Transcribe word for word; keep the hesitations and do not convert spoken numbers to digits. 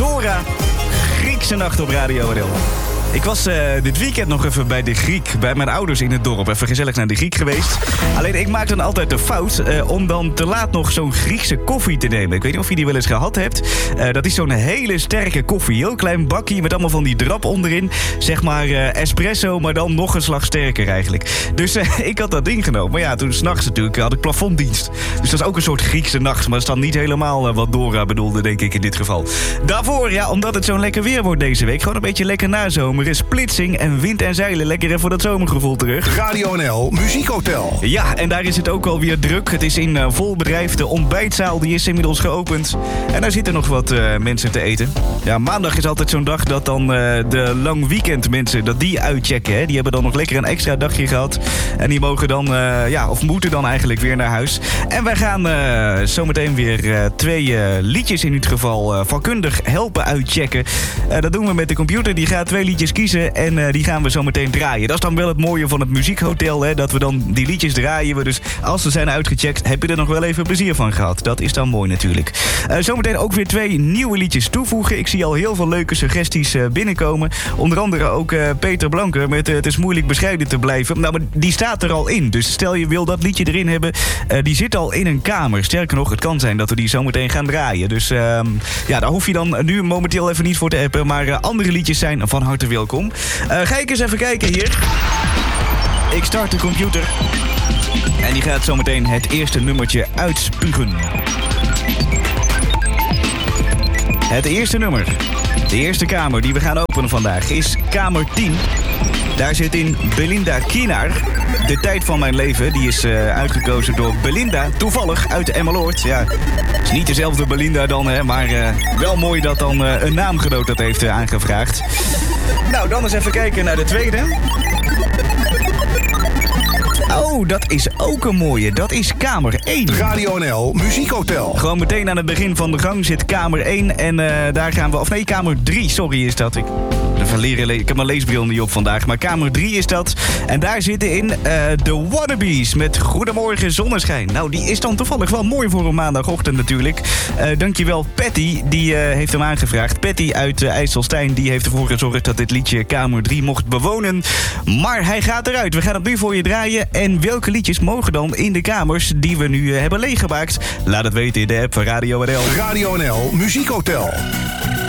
Dora, Griekse Nacht op Radio N L. Ik was uh, dit weekend nog even bij de Griek, bij mijn ouders in het dorp. Even gezellig naar de Griek geweest. Alleen ik maak dan altijd de fout uh, om dan te laat nog zo'n Griekse koffie te nemen. Ik weet niet of je die wel eens gehad hebt. Uh, dat is zo'n hele sterke koffie. Heel klein bakje met allemaal van die drap onderin. Zeg maar uh, espresso, maar dan nog een slag sterker eigenlijk. Dus uh, ik had dat ding genomen. Maar ja, toen s'nachts natuurlijk had ik plafonddienst. Dus dat is ook een soort Griekse nacht. Maar dat is dan niet helemaal uh, wat Dora bedoelde, denk ik in dit geval. Daarvoor, ja, omdat het zo'n lekker weer wordt deze week. Gewoon een beetje lekker nazomer. Er is splitsing en wind en zeilen. Lekker even dat zomergevoel terug. Radio N L Muziekhotel. Ja, en daar is het ook alweer druk. Het is in uh, vol bedrijf. De ontbijtzaal die is inmiddels geopend. En daar zitten nog wat uh, mensen te eten. Ja, maandag is altijd zo'n dag dat dan uh, de lang weekend mensen, dat die uitchecken. Hè. Die hebben dan nog lekker een extra dagje gehad. En die mogen dan, uh, ja, of moeten dan eigenlijk weer naar huis. En wij gaan uh, zometeen weer uh, twee uh, liedjes in dit geval uh, vakkundig helpen uitchecken. Uh, dat doen we met de computer. Die gaat twee liedjes kiezen en uh, die gaan we zo meteen draaien. Dat is dan wel het mooie van het muziekhotel, hè, dat we dan die liedjes draaien. We dus als ze zijn uitgecheckt, heb je er nog wel even plezier van gehad. Dat is dan mooi natuurlijk. Uh, zometeen ook weer twee nieuwe liedjes toevoegen. Ik zie al heel veel leuke suggesties uh, binnenkomen. Onder andere ook uh, Peter Blanker met uh, Het is moeilijk bescheiden te blijven. Nou, maar die staat er al in. Dus stel je wil dat liedje erin hebben, uh, die zit al in een kamer. Sterker nog, het kan zijn dat we die zometeen gaan draaien. Dus uh, ja, daar hoef je dan nu momenteel even niet voor te appen. Maar uh, andere liedjes zijn van harte welkom. Uh, ga ik eens even kijken hier. Ik start de computer. En die gaat zometeen het eerste nummertje uitspugen. Het eerste nummer, de eerste kamer die we gaan openen vandaag, is kamer tien. Daar zit in Belinda Kienaar. De tijd van mijn leven, die is uh, uitgekozen door Belinda, toevallig uit Emmeloord. Ja, het is niet dezelfde Belinda dan, hè, maar uh, wel mooi dat dan uh, een naamgenoot dat heeft uh, aangevraagd. Nou, dan eens even kijken naar de tweede. Oh, dat is ook een mooie. Dat is kamer één. Radio N L Muziekhotel. Gewoon meteen aan het begin van de gang zit kamer één. En uh, daar gaan we... Of nee, kamer drie. Sorry is dat. Ik, leren, ik heb mijn leesbril niet op vandaag. Maar kamer drie is dat. En daar zitten in uh, de Wannabies met Goedemorgen Zonneschijn. Nou, die is dan toevallig wel mooi voor een maandagochtend natuurlijk. Uh, dankjewel Patty, die uh, heeft hem aangevraagd. Patty uit uh, IJsselstein, die heeft ervoor gezorgd dat dit liedje kamer drie mocht bewonen. Maar hij gaat eruit. We gaan het nu voor je draaien. En welke liedjes mogen dan in de kamers die we nu uh, hebben leeggemaakt? Laat het weten in de app van Radio N L. Radio N L Muziekhotel.